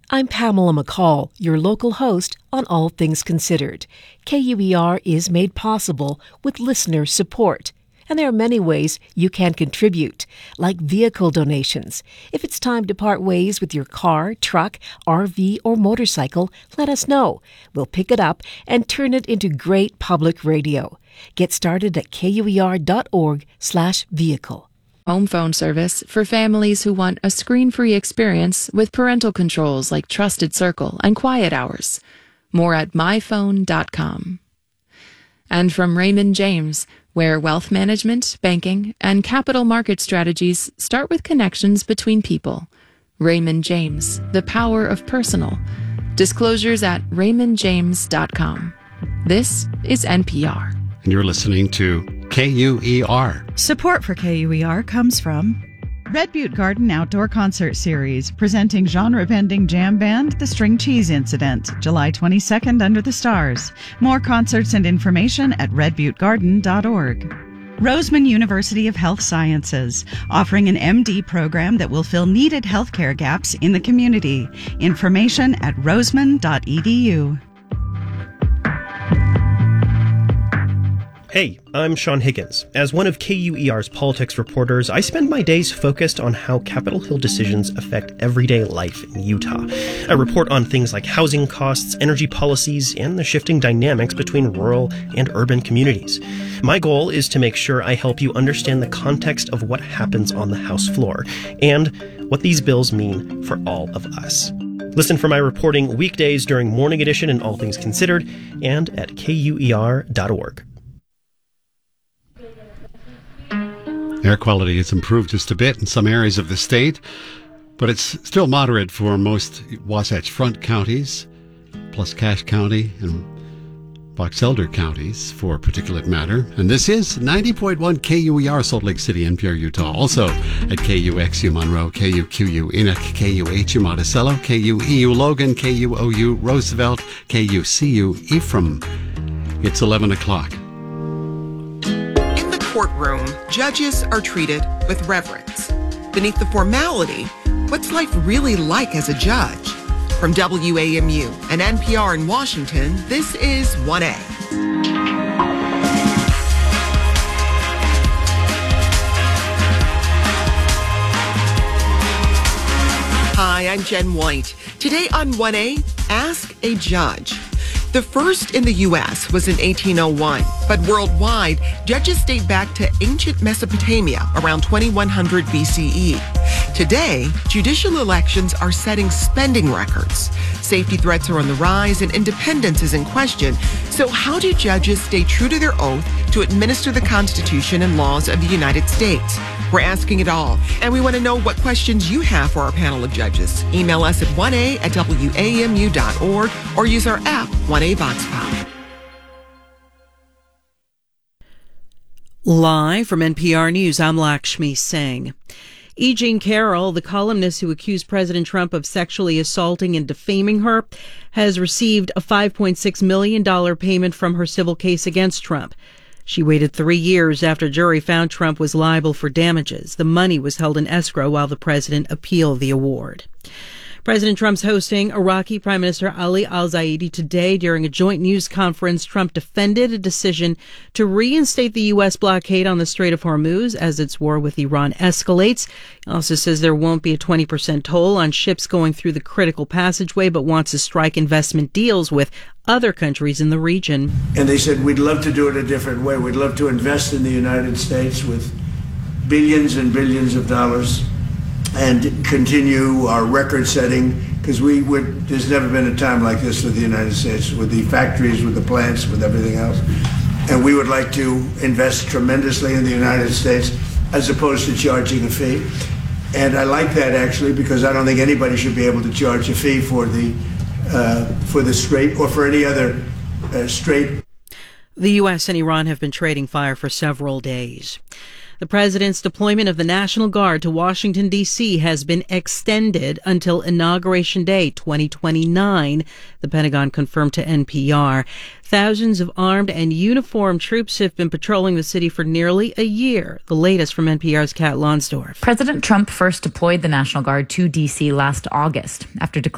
I'm Pamela McCall, your local host on All Things Considered. KUER is made possible with listener support. And there are many ways you can contribute, like vehicle donations. If it's time to part ways with your car, truck, RV, or motorcycle, let us know. We'll pick it up and turn it into great public radio. Get started at kuer.org/vehicle. Home phone service for families who want a screen-free experience with parental controls like Trusted Circle and Quiet Hours. More at myphone.com. And from Raymond James, where wealth management, banking, and capital market strategies start with connections between people. Raymond James, the power of personal. Disclosures at raymondjames.com. This is NPR. And you're listening to KUER. Support for KUER comes from Red Butte Garden Outdoor Concert Series, presenting genre-bending jam band The String Cheese Incident, July 22nd under the stars. More concerts and information at redbuttegarden.org. Roseman University of Health Sciences, offering an MD program that will fill needed healthcare gaps in the community. Information at roseman.edu. Hey, I'm Sean Higgins. As one of KUER's politics reporters, I spend my days focused on how Capitol Hill decisions affect everyday life in Utah. I report on things like housing costs, energy policies, and the shifting dynamics between rural and urban communities. My goal is to make sure I help you understand the context of what happens on the House floor and what these bills mean for all of us. Listen for my reporting weekdays during Morning Edition and All Things Considered and at KUER.org. Air quality has improved just a bit in some areas of the state, but it's still moderate for most Wasatch Front counties, plus Cache County and Box Elder counties for particulate matter. And this is 90.1 KUER Salt Lake City, NPR, Utah. Also at KUXU Monroe, KUQU Enoch, KUHU Monticello, KUEU Logan, KUOU Roosevelt, KUCU Ephraim. It's 11 o'clock. Courtroom, judges are treated with reverence. Beneath the formality, what's life really like as a judge? From WAMU and NPR in Washington, this is 1A. Hi, I'm Jen White. Today on 1A, Ask a Judge. The first in the U.S. was in 1801, but worldwide, judges date back to ancient Mesopotamia around 2100 BCE. Today, judicial elections are setting spending records. Safety threats are on the rise and independence is in question. So how do judges stay true to their oath to administer the Constitution and laws of the United States? We're asking it all, and we want to know what questions you have for our panel of judges. Email us at 1a@wamu.org or use our app, 1A Vox Pop. Live from NPR News, I'm Lakshmi Singh. E. Jean Carroll, the columnist who accused President Trump of sexually assaulting and defaming her, has received a $5.6 million payment from her civil case against Trump. She waited 3 years after a jury found Trump was liable for damages. The money was held in escrow while the president appealed the award. President Trump's hosting Iraqi Prime Minister Ali al-Zaidi today. During a joint news conference, Trump defended a decision to reinstate the U.S. blockade on the Strait of Hormuz as its war with Iran escalates. He also says there won't be a 20% toll on ships going through the critical passageway, but wants to strike investment deals with other countries in the region. And they said, we'd love to do it a different way. We'd love to invest in the United States with billions and billions of dollars and continue our record setting, because there's never been a time like this with the United States, with the factories, with the plants, with everything else. And we would like to invest tremendously in the United States as opposed to charging a fee. And I like that, actually, because I don't think anybody should be able to charge a fee for the Strait or for any other strait. The U.S. and Iran have been trading fire for several days. The president's deployment of the National Guard to Washington, D.C. has been extended until Inauguration Day 2029, the Pentagon confirmed to NPR. Thousands of armed and uniformed troops have been patrolling the city for nearly a year. The latest from NPR's Kat Lonsdorf. President Trump first deployed the National Guard to D.C. last August after declaring